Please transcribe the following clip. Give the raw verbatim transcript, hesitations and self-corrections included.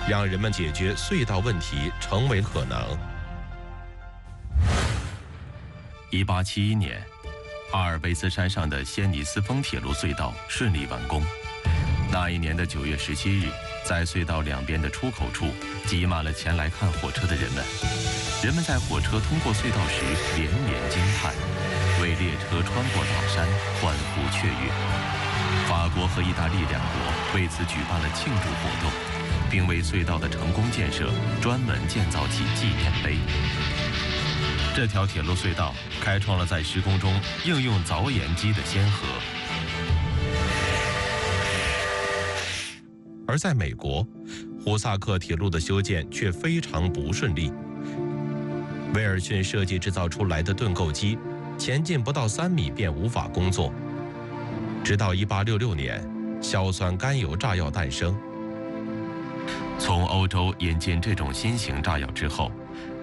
让人们解决隧道问题成为可能。 一八七一年，阿尔卑斯山上的仙尼斯峰铁路隧道顺利完工。那一年的九月十七日，在隧道两边的出口处挤满了前来看火车的人们。人们在火车通过隧道时连连惊叹，为列车穿过大山欢呼雀跃。法国和意大利两国为此举办了庆祝活动，并为隧道的成功建设专门建造起纪念碑。这条铁路隧道开创了在施工中应用凿岩机的先河。 而在美国，胡萨克铁路的修建却非常不顺利。威尔逊设计制造出来的盾构机，前进不到三米便无法工作。直到一八六六年，硝酸甘油炸药诞生。 从欧洲引进这种新型炸药之后，